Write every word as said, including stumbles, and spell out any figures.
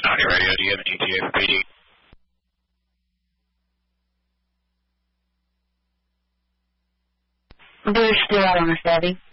County Radio, do you have an E T A for P D? We're still out on the study.